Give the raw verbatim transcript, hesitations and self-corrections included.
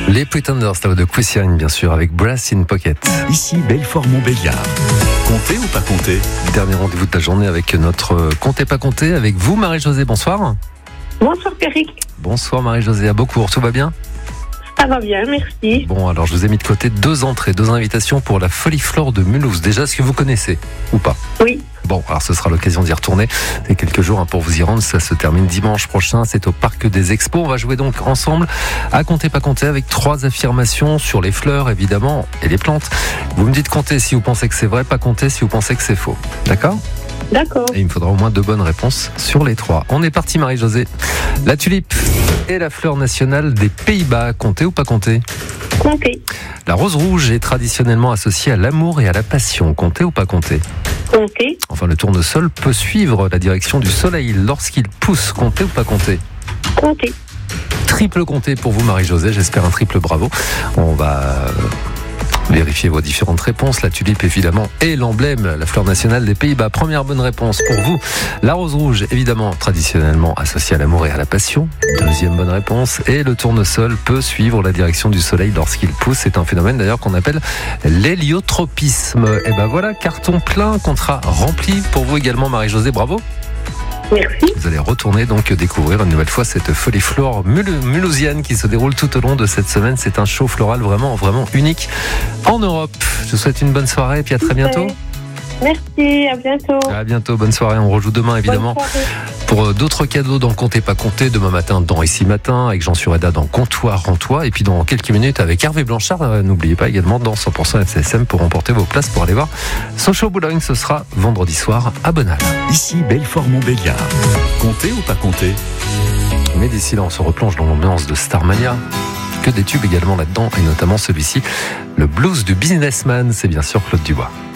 Les Pretenders, ça va de Christian, bien sûr, avec Brass in Pocket. Ici Belfort-Montbéliard. Comptez ou pas comptez? Dernier rendez-vous de la journée avec notre Comptez pas comptez, avec vous, Marie-Josée. Bonsoir. Bonsoir Pierrick. Bonsoir Marie-Josée, à Beaucourt, tout va bien? Ça va bien, merci. Bon, alors je vous ai mis de côté deux entrées, deux invitations pour la Folie Flore de Mulhouse. Déjà, est-ce que vous connaissez ou pas? Oui. Bon, alors ce sera l'occasion d'y retourner. C'est quelques jours hein, pour vous y rendre. Ça se termine dimanche prochain. C'est au Parc des Expos. On va jouer donc ensemble à Comptez pas compter avec trois affirmations sur les fleurs, évidemment, et les plantes. Vous me dites compter si vous pensez que c'est vrai, pas compter si vous pensez que c'est faux. D'accord ? D'accord. Et il me faudra au moins deux bonnes réponses sur les trois. On est parti, Marie-Josée. La tulipe est la fleur nationale des Pays-Bas. Compter ou pas compter? Compter. La rose rouge est traditionnellement associée à l'amour et à la passion. Compter ou pas compter? Compter. Enfin, le tournesol peut suivre la direction du soleil lorsqu'il pousse. Compter ou pas compter? Compter. Triple compter pour vous, Marie-Josée. J'espère un triple bravo. On va vérifier vos différentes réponses. La tulipe, évidemment, est l'emblème, la fleur nationale des Pays-Bas. Première bonne réponse pour vous. La rose rouge, évidemment, traditionnellement associée à l'amour et à la passion. Deuxième bonne réponse. Et le tournesol peut suivre la direction du soleil lorsqu'il pousse. C'est un phénomène, d'ailleurs, qu'on appelle l'héliotropisme. Et ben voilà, carton plein, contrat rempli pour vous également, Marie-Josée. Bravo. Merci. Vous allez retourner donc découvrir une nouvelle fois cette folie flore mulhousienne qui se déroule tout au long de cette semaine. C'est un show floral vraiment, vraiment unique en Europe. Je vous souhaite une bonne soirée et puis à très bientôt. Merci, à bientôt. À bientôt, bonne soirée. On rejoue demain évidemment pour d'autres cadeaux dans Comptez pas compter. Demain matin dans Ici Matin avec Jean Sureda dans Comptoir Rentois. Et puis dans quelques minutes avec Hervé Blanchard. Euh, n'oubliez pas également dans cent pour cent F C S M pour remporter vos places pour aller voir Sochaux Boulogne. Ce sera vendredi soir à Bonal. Ici Belfort-Montbéliard. Comptez ou pas comptez? Mais d'ici là, on se replonge dans l'ambiance de Starmania. Que des tubes également là-dedans, et notamment celui-ci, le blues du businessman, c'est bien sûr Claude Dubois.